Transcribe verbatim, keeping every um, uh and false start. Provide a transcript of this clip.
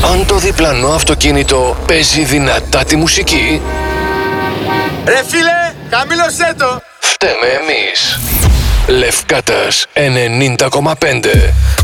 Αν το διπλανό αυτοκίνητο παίζει δυνατά τη μουσική, ρε φίλε, χαμήλωσέ το. φταίμε εμείς. Λευκάτας ενενήντα κόμμα πέντε.